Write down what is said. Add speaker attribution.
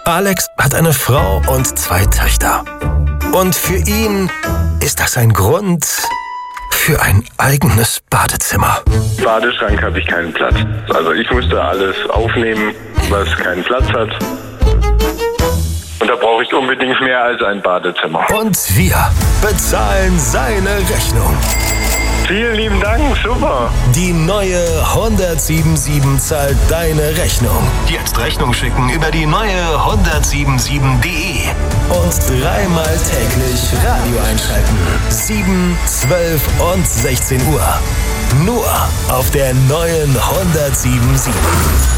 Speaker 1: Alex hat eine Frau und 2 Töchter. Und für ihn ist das ein Grund für ein eigenes Badezimmer.
Speaker 2: Im Badeschrank habe ich keinen Platz. Also ich musste alles aufnehmen, was keinen Platz hat. Und da brauche ich unbedingt mehr als ein Badezimmer.
Speaker 1: Und wir bezahlen seine Rechnung.
Speaker 2: Vielen lieben Dank, super.
Speaker 1: Die neue 177 zahlt deine Rechnung. Jetzt Rechnung schicken über die neue 177.de. Und 3-mal täglich Radio einschalten. 7, 12 und 16 Uhr. Nur auf der neuen 177.